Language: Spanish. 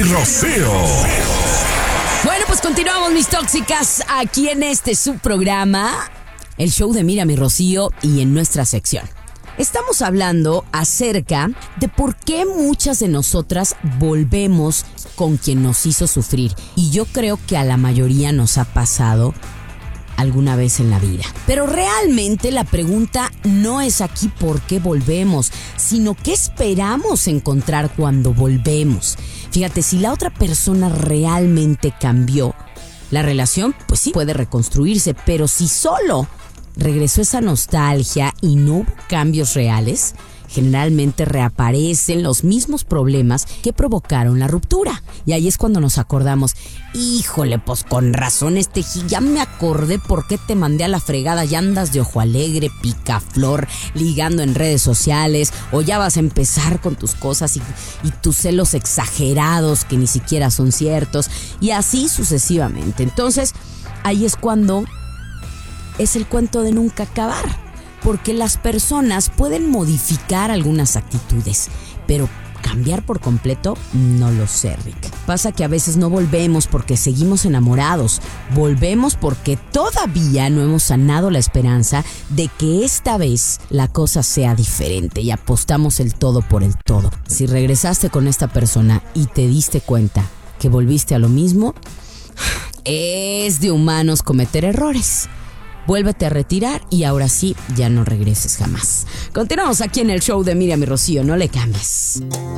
Rocío. Bueno, pues continuamos, mis tóxicas, aquí en este subprograma, el show de Mira mi Rocío, y en nuestra sección estamos hablando acerca de por qué muchas de nosotras volvemos con quien nos hizo sufrir. Y yo creo que a la mayoría nos ha pasado alguna vez en la vida. Pero realmente la pregunta no es aquí por qué volvemos, sino qué esperamos encontrar cuando volvemos. Fíjate, si la otra persona realmente cambió, la relación, pues sí, puede reconstruirse, pero si solo regresó esa nostalgia y no hubo cambios reales, generalmente reaparecen los mismos problemas que provocaron la ruptura. Y ahí es cuando nos acordamos, híjole, pues con razón ya me acordé por qué te mandé a la fregada, ya andas de ojo alegre, picaflor, ligando en redes sociales, o ya vas a empezar con tus cosas y tus celos exagerados que ni siquiera son ciertos, y así sucesivamente. Entonces, ahí es cuando es el cuento de nunca acabar, porque las personas pueden modificar algunas actitudes, pero cambiar por completo no lo sé, Rick. Pasa que a veces no volvemos porque seguimos enamorados, volvemos porque todavía no hemos sanado la esperanza de que esta vez la cosa sea diferente y apostamos el todo por el todo. Si regresaste con esta persona y te diste cuenta que volviste a lo mismo, es de humanos cometer errores. Vuélvete a retirar y ahora sí, ya no regreses jamás. Continuamos aquí en el show de Mira mi Rocío, no le cambies.